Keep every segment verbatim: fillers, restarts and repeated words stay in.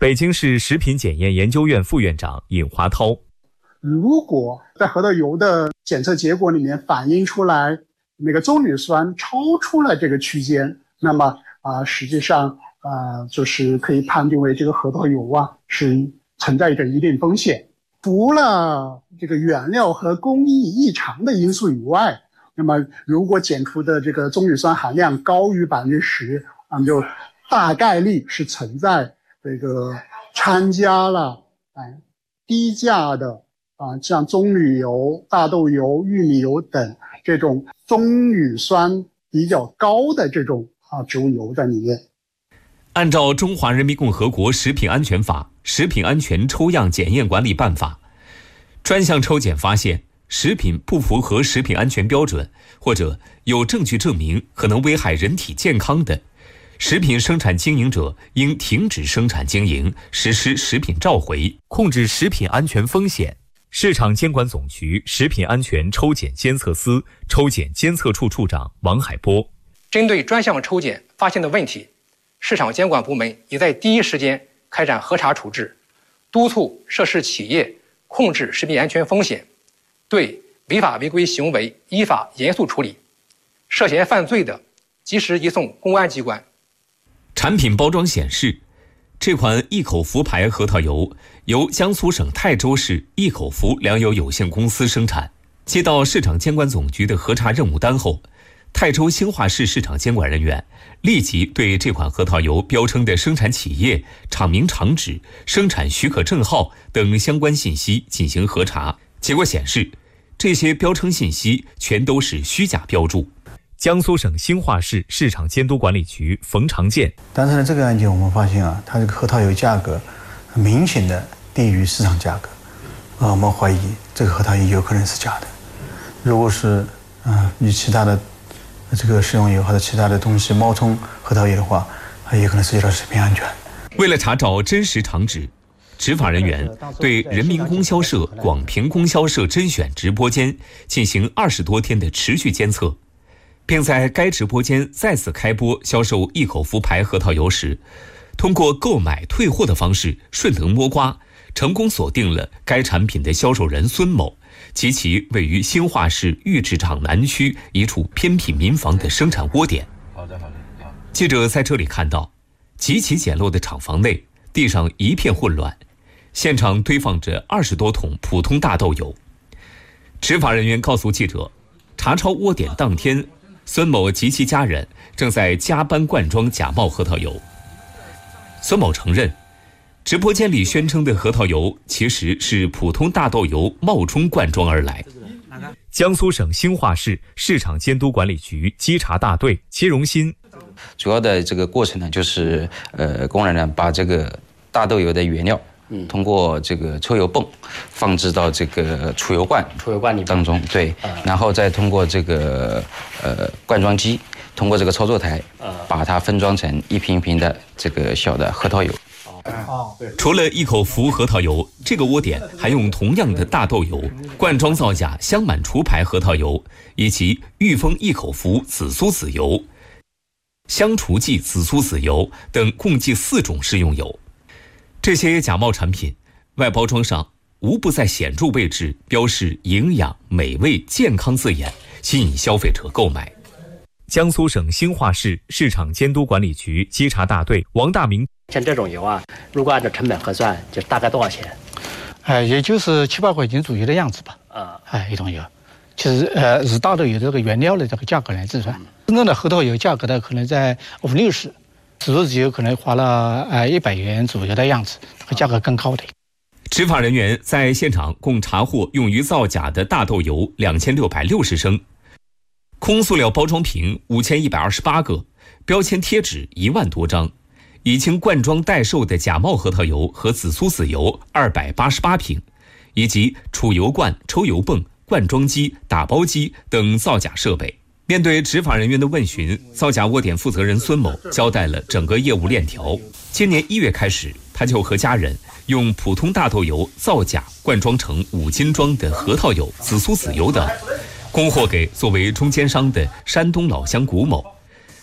北京市食品检验研究院副院长尹华涛， 如果在核桃油的检测结果里面反映出来那个棕榈酸超出了这个区间，那么啊、呃，实际上啊、呃，就是可以判定为这个核桃油啊是存在着一定风险。除了这个原料和工艺异常的因素以外，那么如果检出的这个棕榈酸含量高于百分之十，那么就大概率是存在这个掺加了哎低价的啊，像棕榈油、大豆油、玉米油等这种棕榈酸比较高的这种啊植物油在里面。 按照《中华人民共和国食品安全法》《食品安全抽样检验管理办法》，专项抽检发现食品不符合食品安全标准，或者有证据证明可能危害人体健康的，食品生产经营者应停止生产经营，实施食品召回，控制食品安全风险。市场监管总局食品安全抽检监测司抽检监测处处长王海波， 针对专项抽检发现的问题，市场监管部门已在第一时间开展核查处置，督促涉事企业控制食品安全风险，对违法违规行为依法严肃处理，涉嫌犯罪的及时移送公安机关。 产品包装显示，这款益口福牌核桃油由江苏省泰州市益口福粮油有限公司生产。接到市场监管总局的核查任务单后，泰州兴化市市场监管人员立即对这款核桃油标称的生产企业、厂名、厂址、生产许可证号等相关信息进行核查。结果显示，这些标称信息全都是虚假标注。江苏省兴化市市场监督管理局冯长建， 但是呢，这个案件我们发现啊，它这个核桃油价格明显的低于市场价格，啊，我们怀疑这个核桃油有可能是假的。如果是啊与其他的这个食用油或者其他的东西冒充核桃油的话，也可能涉及到食品安全。 为了查找真实厂址，执法人员对人民供销社、广平供销社甄选直播间进行二十多天的持续监测，并在该直播间再次开播销售益口福牌核桃油时，通过购买退货的方式顺藤摸瓜，成功锁定了该产品的销售人孙某及其位于兴化市玉制厂南区一处偏僻民房的生产窝点。好的，好的。记者在这里看到，极其简陋的厂房内，地上一片混乱，现场堆放着二十多桶普通大豆油。执法人员告诉记者，查抄窝点当天，孙某及其家人正在加班灌装假冒核桃油。孙某承认，直播间里宣称的核桃油其实是普通大豆油冒充灌装而来。江苏省兴化市市场监督管理局稽查大队戚荣新， 主要的这个过程呢，就是呃，工人呢把这个大豆油的原料，嗯，通过这个抽油泵放置到这个储油罐储油罐里当中，对，然后再通过这个呃灌装机，通过这个操作台，把它分装成一瓶一瓶的这个小的核桃油。 哦，对。除了益口福核桃油，这个窝点还用同样的大豆油灌装造假香满厨牌核桃油，以及裕丰益口福紫苏籽油、香厨记紫苏籽油等共计四种食用油。这些假冒产品外包装上无不在显著位置标示营养、美味、健康字眼，吸引消费者购买。江苏省兴化市市场监督管理局稽查大队王大明， 像这种油啊，如果按照成本核算，就大概多少钱？ 哎，也就是七八块钱左右的样子吧。 啊， 哎，一桶油，其实呃以大豆油的这个原料的这个价格来计算，真正的核桃油价格呢可能在五六十，紫苏籽油可能花了呃一百元左右的样子，这个价格更高的。 执法人员在现场共查获用于造假的大豆油两千六百六十升。空塑料包装瓶五千一百二十八个，标签贴纸一万多张，已经灌装代售的假冒核桃油和紫苏籽油二百八十八瓶，以及储油罐、抽油泵、灌装机、打包机等造假设备。面对执法人员的问询，造假窝点负责人孙某交代了整个业务链条。今年一月开始，他就和家人用普通大豆油造假灌装成五斤装的核桃油、紫苏籽油等，供货给作为中间商的山东老乡谷某。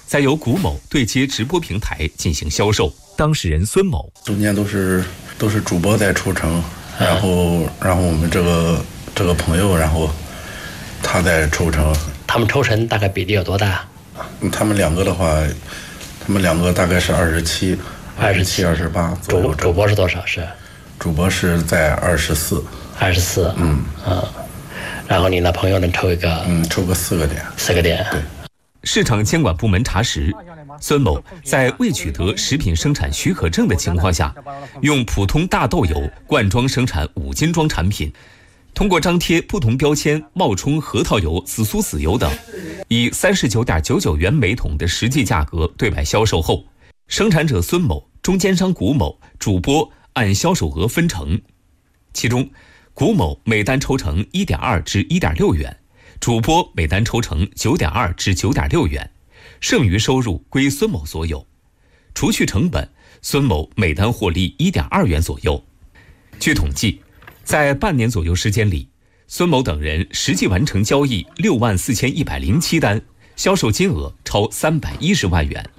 再由古某对接直播平台进行销售。当事人孙某， 中间都是都是主播在抽成，然后然后我们这个这个朋友，然后他在抽成。 他们抽成大概比例有多大？ 他们两个的话，他们两个大概是二十七、二十七、二十八左右。 主主播是多少？是？ 主播是在二十四。 二十四。嗯啊，然后你那朋友能抽一个？ 嗯，抽个四个点。 四个点。 对。 市场监管部门查实，孙某在未取得食品生产许可证的情况下，用普通大豆油灌装生产五斤装产品，通过张贴不同标签冒充核桃油、紫苏籽油等，以三十九点九九元每桶的实际价格对外销售后，生产者孙某、中间商古某、主播按销售额分成，其中古某每单抽成 一点二 至 一点六元，主播每单抽成 九点二 至 九点六元，剩余收入归孙某所有。除去成本，孙某每单获利 一点二元左右。据统计，在半年左右时间里，孙某等人实际完成交易六万四千一百零七单，销售金额超三百一十万元。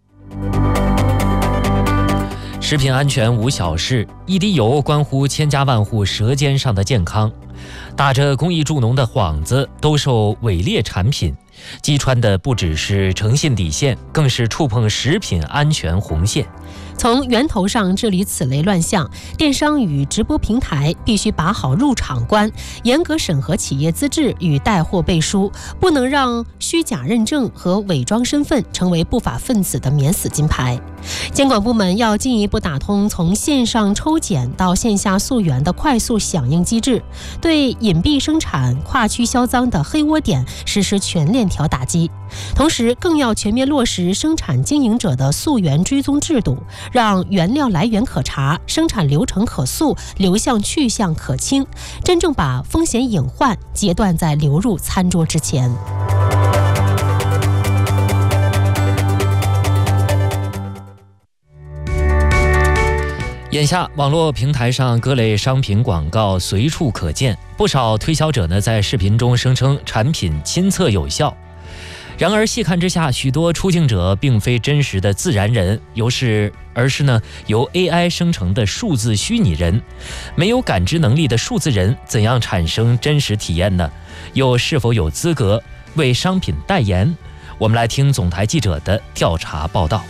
食品安全无小事，一滴油关乎千家万户舌尖上的健康。打着公益助农的幌子兜售伪劣产品，击穿的不只是诚信底线，更是触碰食品安全红线。 从源头上治理此类乱象，电商与直播平台必须把好入场关，严格审核企业资质与带货背书，不能让虚假认证和伪装身份成为不法分子的免死金牌。监管部门要进一步打通从线上抽检到线下溯源的快速响应机制，对隐蔽生产、跨区销赃的黑窝点实施全链条打击。同时，更要全面落实生产经营者的溯源追踪制度，让原料来源可查，生产流程可溯，流向去向可清，真正把风险隐患截断在流入餐桌之前。 眼下，网络平台上各类商品广告随处可见，不少推销者呢在视频中声称产品亲测有效。然而细看之下，许多出镜者并非真实的自然人，由是而是呢由 A I 生成的数字虚拟人。没有感知能力的数字人怎样产生真实体验呢？又是否有资格为商品代言？我们来听总台记者的调查报道。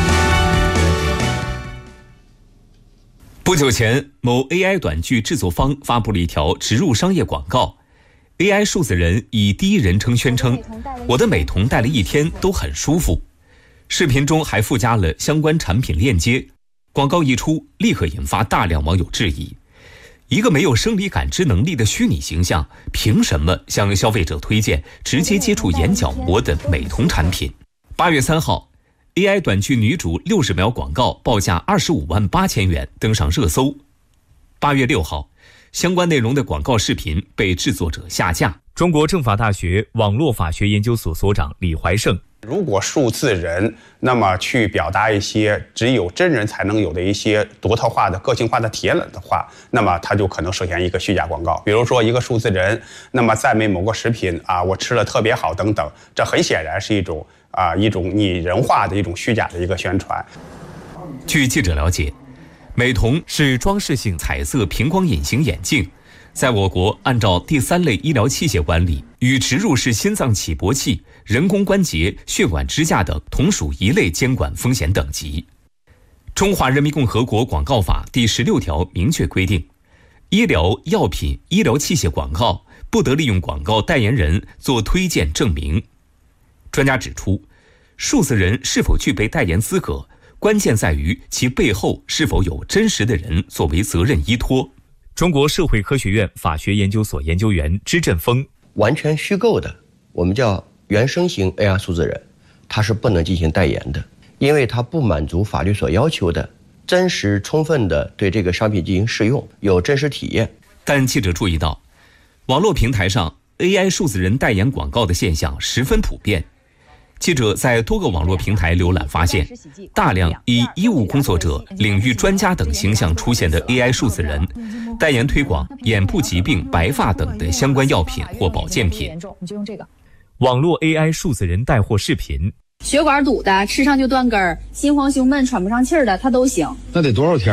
不久前，某 A I 短剧制作方发布了一条植入商业广告。A I 数字人以第一人称宣称：“我的美瞳戴了一天都很舒服。”视频中还附加了相关产品链接。广告一出，立刻引发大量网友质疑：一个没有生理感知能力的虚拟形象，凭什么向消费者推荐直接接触眼角膜的美瞳产品？八月三号。A I 短剧女主六十秒广告报价二十五万八千元登上热搜。八月六号，相关内容的广告视频被制作者下架。中国政法大学网络法学研究所所长李怀胜： 如果数字人那么去表达一些只有真人才能有的一些独特化的个性化的体验的话，那么它就可能实现一个虚假广告。比如说一个数字人那么赞美某个食品啊，我吃了特别好等等，这很显然是一种啊一种拟人化的一种虚假的一个宣传。 据记者了解，美瞳是装饰性彩色平光隐形眼镜，在我国按照第三类医疗器械管理，与植入式心脏起搏器、人工关节、血管支架等同属一类监管风险等级。中华人民共和国广告法第十六条明确规定，医疗药品、医疗器械广告不得利用广告代言人做推荐证明。专家指出，数字人是否具备代言资格，关键在于其背后是否有真实的人作为责任依托。中国社会科学院法学研究所研究员支振峰： 完全虚构的，我们叫原生型 A R 数字人，它是不能进行代言的，因为它不满足法律所要求的真实充分的对这个商品进行试用，有真实体验。 但记者注意到，网络平台上 A I 数字人代言广告的现象十分普遍。记者在多个网络平台浏览发现，大量以医务工作者、领域专家等形象出现的 A I 数字人，代言推广眼部疾病、白发等的相关药品或保健品。网络 A I 数字人带货视频， 血管堵的，吃上就断根儿，心慌胸闷、喘不上气儿的，它都行。 那得多少天